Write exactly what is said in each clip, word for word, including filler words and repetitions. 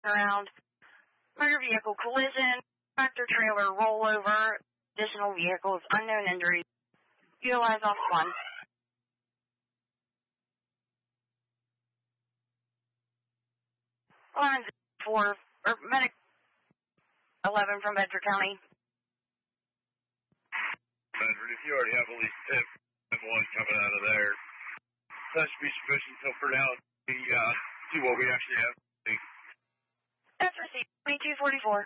around. Motor vehicle collision, tractor trailer rollover, additional vehicles, unknown injuries. Utilize off one. eleven four, or medic eleven from Bedford County. Bedford, if you already have at least ten one coming out of there, that should be sufficient. So for now, we uh, see what we actually have. That's received, twenty-two forty-four.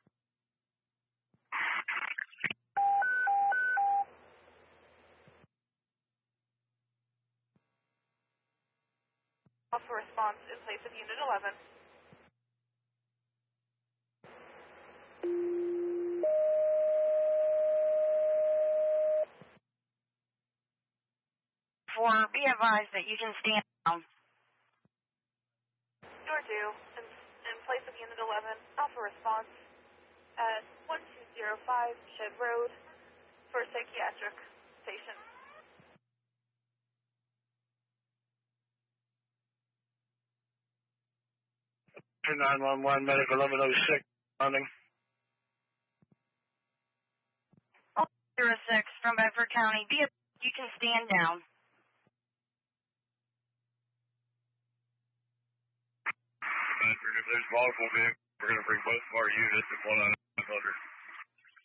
Also response in place of Unit eleven. For be advised that you can stand down. Door two, in, in place of Unit eleven, Alpha response at one two zero five Shed Road for psychiatric patient. nine one one, Medic eleven oh six, running. zero six from Bedford County, be advised you can stand down. Bedford, if there's multiple vehicles, we're going to bring both of our units and one out of one hundred.